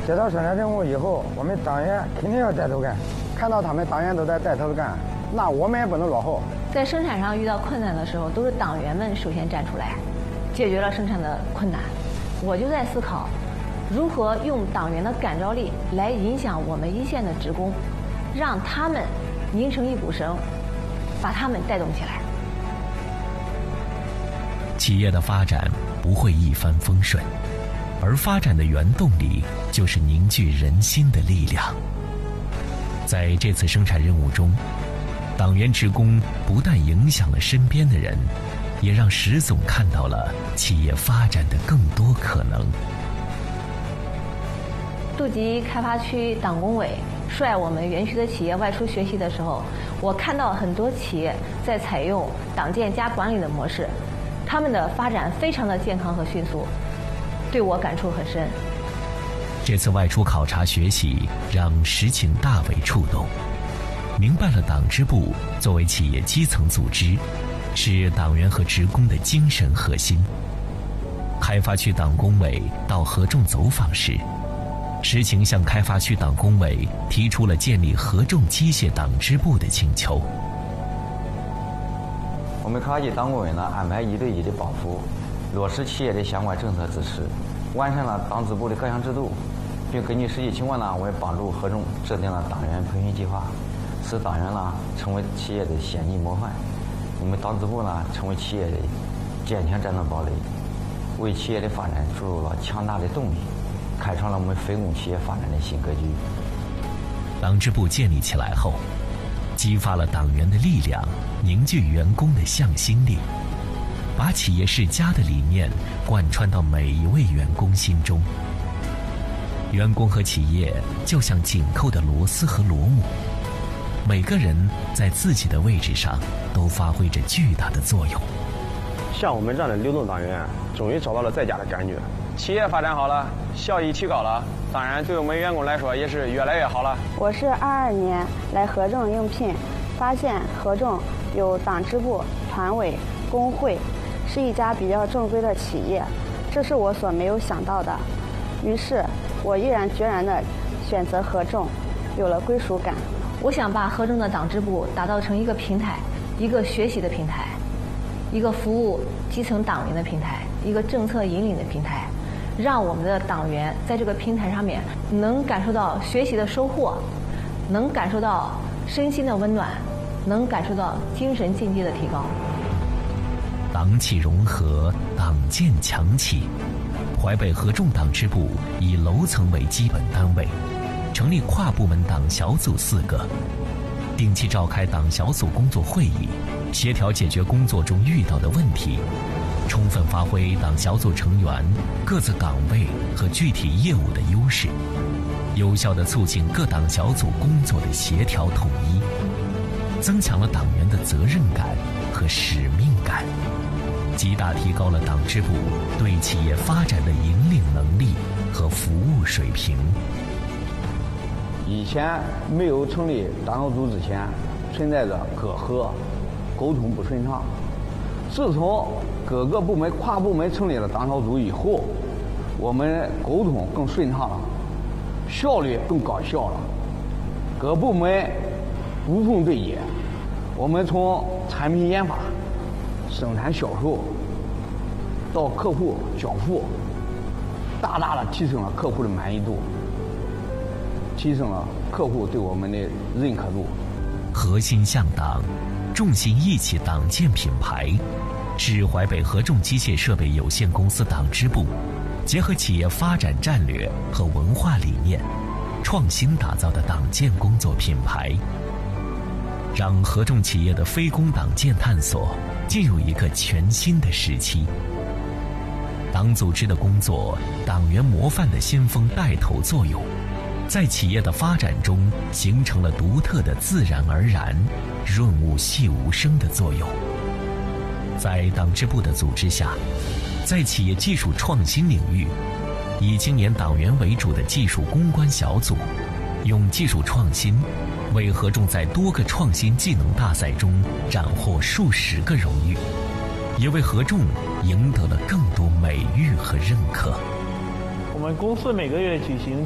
接到生产任务以后，我们党员肯定要带头干，看到他们党员都在带头干，那我们也不能落后。 在生产上遇到困难的时候，都是党员们首先站出来，解决了生产的困难。我就在思考，如何用党员的感召力来影响我们一线的职工，让他们拧成一股绳，把他们带动起来。 企业的发展不会一帆风顺，而发展的原动力就是凝聚人心的力量。在这次生产任务中，党员职工不但影响了身边的人，也让石总看到了企业发展的更多可能。 杜集开发区党工委率我们园区的企业外出学习的时候，我看到很多企业在采用党建加管理的模式，他们的发展非常的健康和迅速，对我感触很深。 这次外出考察学习让石庆大为触动，明白了党支部作为企业基层组织，是党员和职工的精神核心。开发区党工委到合众走访时，石庆向开发区党工委提出了建立合众机械党支部的请求。 我们开发区党工委呢，安排1对1的帮扶，落实企业的相关政策支持，完善了党支部的各项制度，并根据实际情况呢，为帮助合众制定了党员培训计划，使党员呢成为企业的先进模范。我们党支部呢成为企业的坚强战斗堡垒，为企业的发展注入了强大的动力，开创了我们非公企业发展的新格局。 党支部建立起来后，激发了党员的力量，凝聚员工的向心力，把企业是家的理念贯穿到每一位员工心中。员工和企业就像紧扣的螺丝和螺母，每个人在自己的位置上都发挥着巨大的作用。 像我们这样的流动党员，终于找到了在家的感觉。企业发展好了，效益提高了，当然对我们员工来说也是越来越好了。 我是22年来合众应聘，发现合众有党支部、团委、工会，是一家比较正规的企业，这是我所没有想到的。于是我毅然决然地选择合众，有了归属感。 我想把合众的党支部打造成一个平台，一个学习的平台，一个服务基层党员的平台，一个政策引领的平台，让我们的党员在这个平台上面能感受到学习的收获，能感受到身心的温暖，能感受到精神境界的提高。 党企融合，党建强企。淮北合众党支部以楼层为基本单位，成立跨部门党小组4个，定期召开党小组工作会议，协调解决工作中遇到的问题，充分发挥党小组成员各自岗位和具体业务的优势，有效地促进各党小组工作的协调统一，增强了党员的责任感和使命感，极大提高了党支部对企业发展的引领能力和服务水平。 以前没有成立党小组之前，存在着隔阂，沟通不顺畅。自从各个部门跨部门成立了党小组以后，我们沟通更顺畅了，效率更高效了，各部门无缝对接。我们从产品研发、生产销售到客户交付，大大的提升了客户的满意度，提升了客户对我们的认可度。 核心向党，重心一起党建品牌，是淮北合众机械设备有限公司党支部结合企业发展战略和文化理念，创新打造的党建工作品牌，让合众企业的非公党建探索进入一个全新的时期。党组织的工作，党员模范的先锋带头作用，在企业的发展中形成了独特的自然而然、润物细无声的作用。在党支部的组织下，在企业技术创新领域，以青年党员为主的技术攻关小组，用技术创新为合众在多个创新技能大赛中斩获数十个荣誉，也为合众赢得了更多美誉和认可。 我们公司每个月举行